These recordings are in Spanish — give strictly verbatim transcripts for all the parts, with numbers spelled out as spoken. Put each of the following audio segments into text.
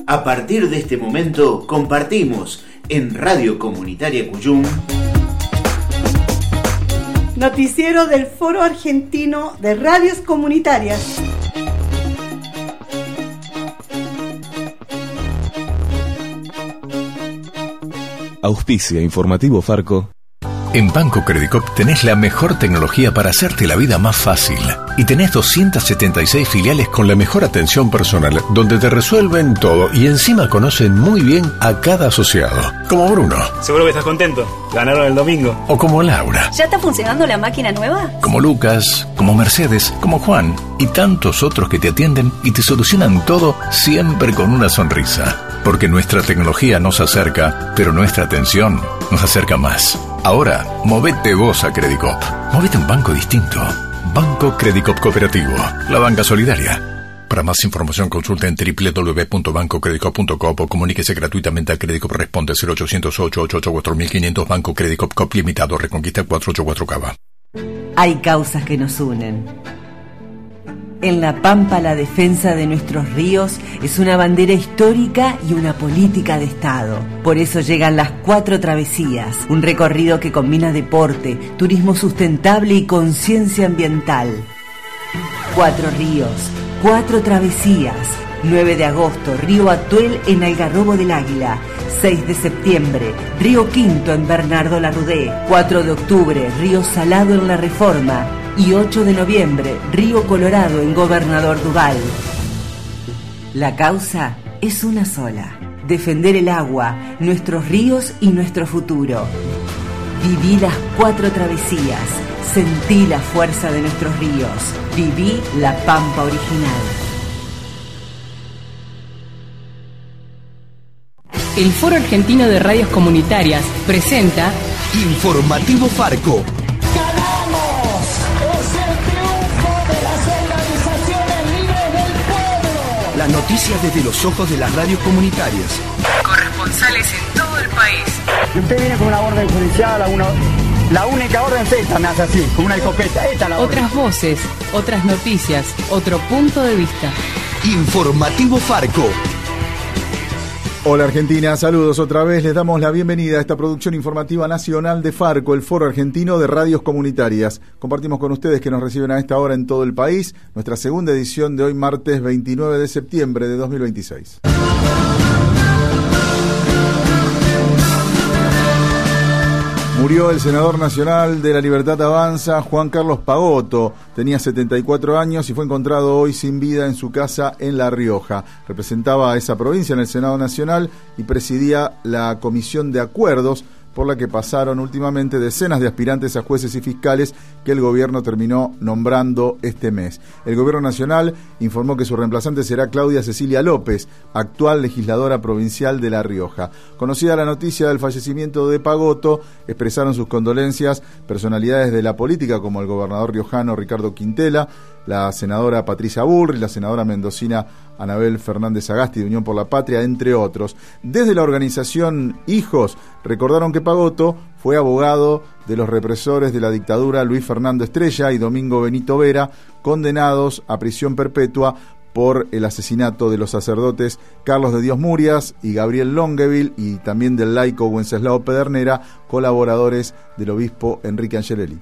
A partir de este momento compartimos en Radio Comunitaria Cuyum Noticiero del Foro Argentino de Radios Comunitarias. Auspicia Informativo Farco. En Banco Credicop tenés la mejor tecnología para hacerte la vida más fácil. Y tenés doscientas setenta y seis filiales con la mejor atención personal, donde te resuelven todo y encima conocen muy bien a cada asociado. Como Bruno. Seguro que estás contento. Ganaron el domingo. O como Laura. ¿Ya está funcionando la máquina nueva? Como Lucas, como Mercedes, como Juan y tantos otros que te atienden y te solucionan todo siempre con una sonrisa. Porque nuestra tecnología nos acerca, pero nuestra atención nos acerca más. Ahora, movete vos a Credicop. Movete a un banco distinto. Banco Credicop Cooperativo. La banca solidaria. Para más información consulta en doble u doble u doble u punto banco credicop punto com o comuníquese gratuitamente a Credicop. Responde cero ochocientos ocho ocho ocho cuatro mil quinientos. Banco Credicop Cop Limitado. Reconquista cuatrocientos ochenta y cuatro Cava. Hay causas que nos unen. En La Pampa, la defensa de nuestros ríos es una bandera histórica y una política de Estado. Por eso llegan las Cuatro Travesías, un recorrido que combina deporte, turismo sustentable y conciencia ambiental. Cuatro ríos, cuatro travesías. nueve de agosto, Río Atuel en Algarrobo del Águila. seis de septiembre, Río Quinto en Bernardo Larrudé. cuatro de octubre, Río Salado en La Reforma. Y ocho de noviembre, Río Colorado en Gobernador Duval. La causa es una sola: defender el agua, nuestros ríos y nuestro futuro. Viví las cuatro travesías, sentí la fuerza de nuestros ríos, viví la Pampa original. El Foro Argentino de Radios Comunitarias presenta Informativo Farco. Las noticias desde los ojos de las radios comunitarias. Corresponsales en todo el país. Si usted viene con una orden judicial, una, la única orden es esta, me hace así, con una escopeta. Esta es la orden. Otras voces, otras noticias, otro punto de vista. Informativo Farco. Hola Argentina, saludos otra vez. Les damos la bienvenida a esta producción informativa nacional de Farco, el Foro Argentino de Radios Comunitarias. Compartimos con ustedes que nos reciben a esta hora en todo el país nuestra segunda edición de hoy, martes veintinueve de septiembre de dos mil veintiséis. Murió el senador nacional de La Libertad Avanza, Juan Carlos Pagotto. Tenía setenta y cuatro años y fue encontrado hoy sin vida en su casa en La Rioja. Representaba a esa provincia en el Senado Nacional y presidía la Comisión de Acuerdos, por la que pasaron últimamente decenas de aspirantes a jueces y fiscales que el gobierno terminó nombrando este mes. El gobierno nacional informó que su reemplazante será Claudia Cecilia López, actual legisladora provincial de La Rioja. Conocida la noticia del fallecimiento de Pagotto, expresaron sus condolencias personalidades de la política como el gobernador riojano Ricardo Quintela, la senadora Patricia Bullrich, la senadora mendocina Anabel Fernández Sagasti de Unión por la Patria, entre otros. Desde la organización Hijos recordaron que Pagotto fue abogado de los represores de la dictadura Luis Fernando Estrella y Domingo Benito Vera, condenados a prisión perpetua por el asesinato de los sacerdotes Carlos de Dios Murias y Gabriel Longueville, y también del laico Wenceslao Pedernera, colaboradores del obispo Enrique Angelelli.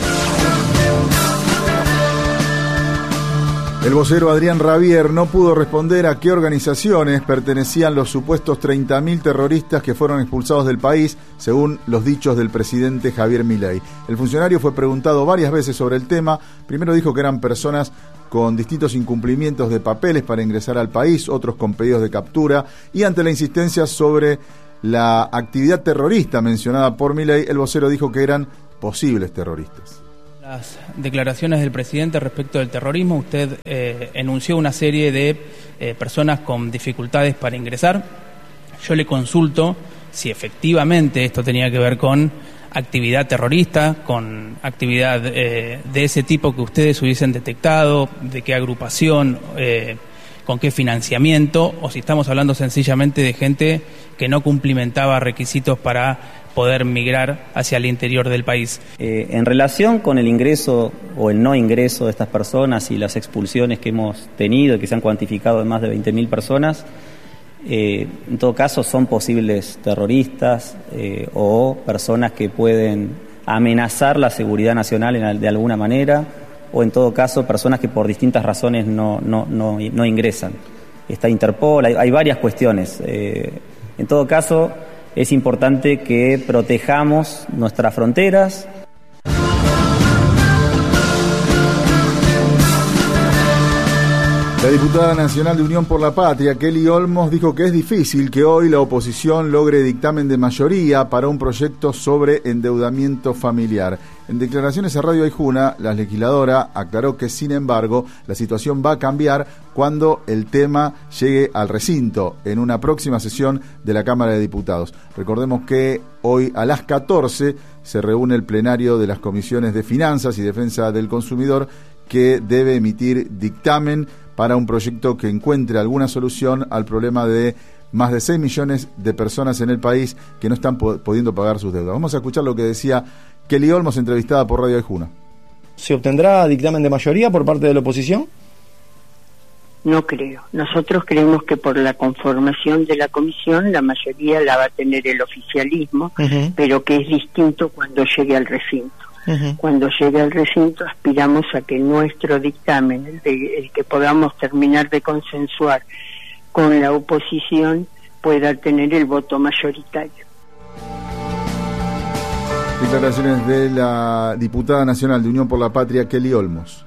El vocero Adrián Rabier no pudo responder a qué organizaciones pertenecían los supuestos treinta mil terroristas que fueron expulsados del país, según los dichos del presidente Javier Milei. El funcionario fue preguntado varias veces sobre el tema. Primero dijo que eran personas con distintos incumplimientos de papeles para ingresar al país, otros con pedidos de captura, y ante la insistencia sobre la actividad terrorista mencionada por Milei, el vocero dijo que eran posibles terroristas. Las declaraciones del presidente respecto del terrorismo, usted eh, enunció una serie de eh, personas con dificultades para ingresar. Yo le consulto si efectivamente esto tenía que ver con actividad terrorista, con actividad eh, de ese tipo que ustedes hubiesen detectado, de qué agrupación, eh, con qué financiamiento, o si estamos hablando sencillamente de gente que no cumplimentaba requisitos para poder migrar hacia el interior del país. Eh, en relación con el ingreso o el no ingreso de estas personas y las expulsiones que hemos tenido, que se han cuantificado en más de veinte mil personas, Eh, en todo caso son posibles terroristas eh, o personas que pueden amenazar la seguridad nacional en, de alguna manera, o en todo caso personas que por distintas razones no, no, no, no ingresan. Está Interpol, hay, hay varias cuestiones. Eh, en todo caso es importante que protejamos nuestras fronteras. La diputada nacional de Unión por la Patria, Kelly Olmos, dijo que es difícil que hoy la oposición logre dictamen de mayoría para un proyecto sobre endeudamiento familiar. En declaraciones a Radio Aijuna, la legisladora aclaró que, sin embargo, la situación va a cambiar cuando el tema llegue al recinto en una próxima sesión de la Cámara de Diputados. Recordemos que hoy a las catorce se reúne el plenario de las comisiones de Finanzas y Defensa del Consumidor, que debe emitir dictamen para un proyecto que encuentre alguna solución al problema de más de seis millones de personas en el país que no están po- pudiendo pagar sus deudas. Vamos a escuchar lo que decía Kelly Olmos, entrevistada por Radio Aijuna. ¿Se obtendrá dictamen de mayoría por parte de la oposición? No creo. Nosotros creemos que por la conformación de la comisión la mayoría la va a tener el oficialismo, uh-huh. pero que es distinto cuando llegue al recinto. Uh-huh. Cuando llegue al recinto aspiramos a que nuestro dictamen, el, de, el que podamos terminar de consensuar con la oposición, pueda tener el voto mayoritario. Declaraciones de la diputada nacional de Unión por la Patria, Kelly Olmos.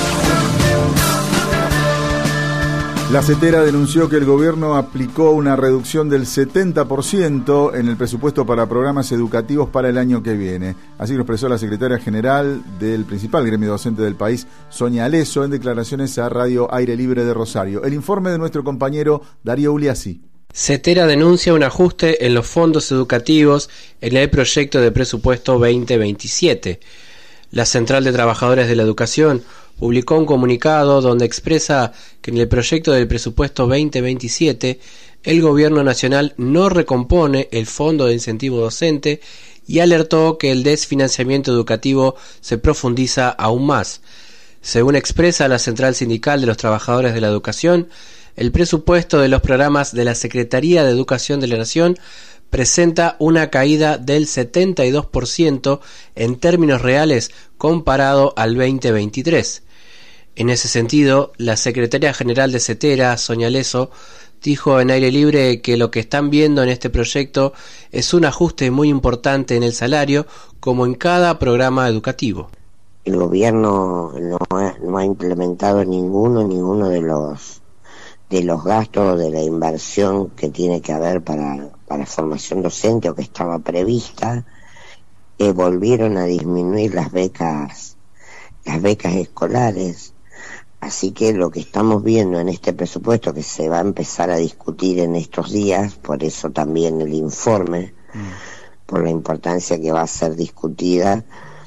La CETERA denunció que el gobierno aplicó una reducción del setenta por ciento en el presupuesto para programas educativos para el año que viene. Así lo expresó la secretaria general del principal gremio docente del país, Sonia Aleso, en declaraciones a Radio Aire Libre de Rosario. El informe de nuestro compañero Darío Uliassi. CETERA denuncia un ajuste en los fondos educativos en el proyecto de presupuesto veinte veintisiete. La Central de Trabajadores de la Educación publicó un comunicado donde expresa que en el proyecto del presupuesto veinte veintisiete el Gobierno Nacional no recompone el Fondo de Incentivo Docente y alertó que el desfinanciamiento educativo se profundiza aún más. Según expresa la Central Sindical de los Trabajadores de la Educación, el presupuesto de los programas de la Secretaría de Educación de la Nación presenta una caída del setenta y dos por ciento en términos reales comparado al veinte veintitrés. En ese sentido, la secretaria general de CETERA, Sonia Aleso, dijo en Aire Libre que lo que están viendo en este proyecto es un ajuste muy importante en el salario, como en cada programa educativo. El gobierno no ha, no ha implementado ninguno, ninguno de los de los gastos de la inversión que tiene que haber para, para formación docente o que estaba prevista. Eh, volvieron a disminuir las becas, las becas escolares. Así que lo que estamos viendo en este presupuesto, que se va a empezar a discutir en estos días, por eso también el informe, mm. por la importancia que va a ser discutida,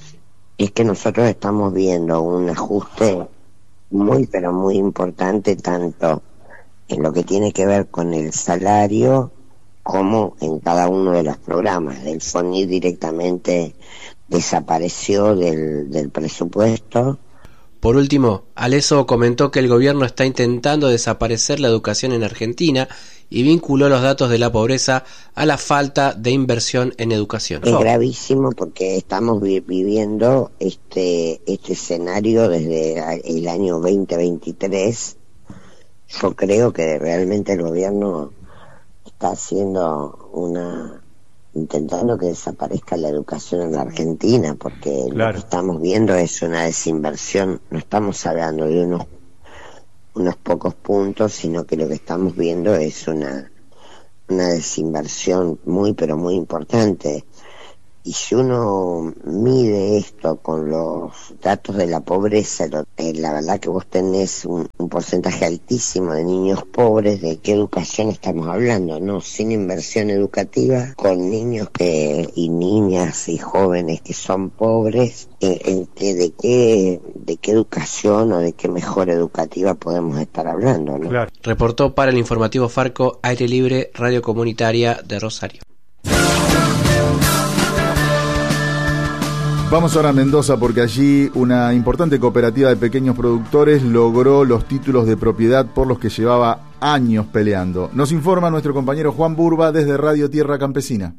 es que nosotros estamos viendo un ajuste muy pero muy importante tanto en lo que tiene que ver con el salario como en cada uno de los programas. El FONIT directamente desapareció del, del presupuesto. Por último, Aleso comentó que el gobierno está intentando desaparecer la educación en Argentina y vinculó los datos de la pobreza a la falta de inversión en educación. Es gravísimo porque estamos vi- viviendo este, este escenario desde el año veinte veintitrés. Yo creo que realmente el gobierno está haciendo una... intentando que desaparezca la educación en la Argentina, porque claro, lo que estamos viendo es una desinversión. No estamos hablando de unos unos pocos puntos, sino que lo que estamos viendo es una una desinversión muy pero muy importante. Y si uno mide esto con los datos de la pobreza, lo, eh, la verdad que vos tenés un, un porcentaje altísimo de niños pobres. ¿De qué educación estamos hablando? No, sin inversión educativa, con niños que y niñas y jóvenes que son pobres. Eh, en que, de qué de qué educación o de qué mejora educativa podemos estar hablando, ¿no? Claro. Reportó para el informativo Farco, Aire Libre, Radio Comunitaria de Rosario. Vamos ahora a Mendoza porque allí una importante cooperativa de pequeños productores logró los títulos de propiedad por los que llevaba años peleando. Nos informa nuestro compañero Juan Burba desde Radio Tierra Campesina.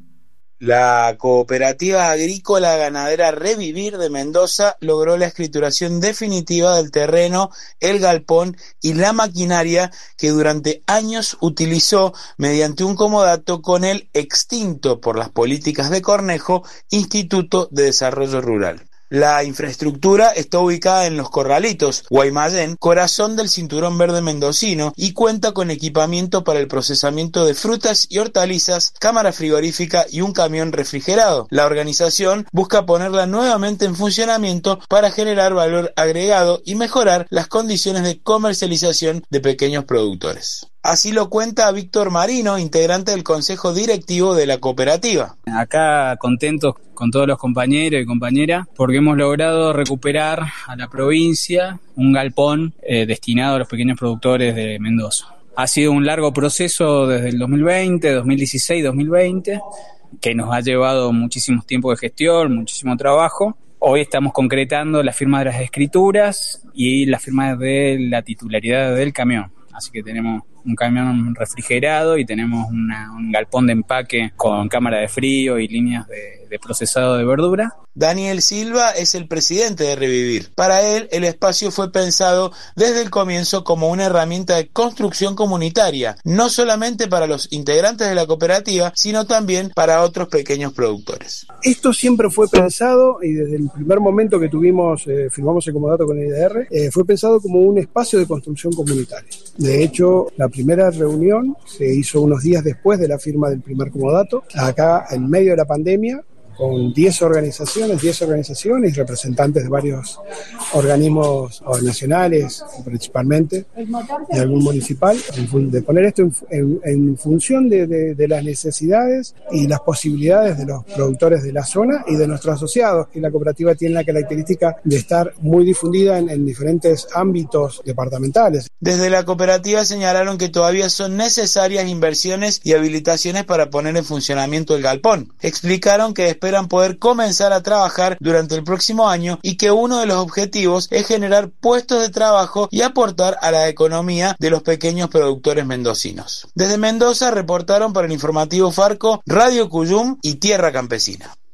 La cooperativa agrícola ganadera Revivir de Mendoza logró la escrituración definitiva del terreno, el galpón y la maquinaria que durante años utilizó mediante un comodato con el extinto por las políticas de Cornejo Instituto de Desarrollo Rural. La infraestructura está ubicada en Los Corralitos, Guaymallén, corazón del cinturón verde mendocino, y cuenta con equipamiento para el procesamiento de frutas y hortalizas, cámara frigorífica y un camión refrigerado. La organización busca ponerla nuevamente en funcionamiento para generar valor agregado y mejorar las condiciones de comercialización de pequeños productores. Así lo cuenta Víctor Marino, integrante del consejo directivo de la cooperativa. Acá contentos con todos los compañeros y compañeras porque hemos logrado recuperar a la provincia un galpón eh, destinado a los pequeños productores de Mendoza. Ha sido un largo proceso desde el dos mil veinte, dos mil dieciséis, dos mil veinte, que nos ha llevado muchísimo tiempo de gestión, muchísimo trabajo. Hoy estamos concretando la firma de las escrituras y la firma de la titularidad del camión. Así que tenemos un camión refrigerado y tenemos una, un galpón de empaque con cámara de frío y líneas de, de procesado de verdura. Daniel Silva es el presidente de Revivir. Para él, el espacio fue pensado desde el comienzo como una herramienta de construcción comunitaria, no solamente para los integrantes de la cooperativa, sino también para otros pequeños productores. Esto siempre fue pensado, y desde el primer momento que tuvimos, eh, firmamos el comodato con el I D R, eh, fue pensado como un espacio de construcción comunitaria. De hecho, la primera reunión se hizo unos días después de la firma del primer comodato, acá en medio de la pandemia, con diez organizaciones, diez organizaciones y representantes de varios organismos nacionales, principalmente, y algún municipal, de poner esto en, en, en función de, de, de las necesidades y las posibilidades de los productores de la zona y de nuestros asociados, que la cooperativa tiene la característica de estar muy difundida en, en diferentes ámbitos departamentales. Desde la cooperativa señalaron que todavía son necesarias inversiones y habilitaciones para poner en funcionamiento el galpón. Explicaron que esperan poder comenzar a trabajar durante el próximo año y que uno de los objetivos es generar puestos de trabajo y aportar a la economía de los pequeños productores mendocinos. Desde Mendoza reportaron para el informativo Farco, Radio Cuyum y Tierra Campesina.